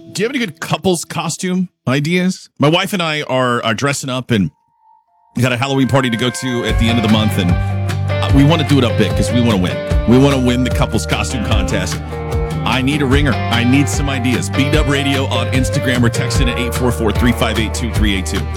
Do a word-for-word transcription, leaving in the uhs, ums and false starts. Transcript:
Do you have any good couples costume ideas? My wife and I are, are dressing up, and we got a Halloween party to go to at the end of the month, and we want to do it up big because we want to win. We want to win the couples costume contest. I need a ringer. I need some ideas. B-Dub Radio on Instagram or text in at eight four four, three five eight, two three eight two.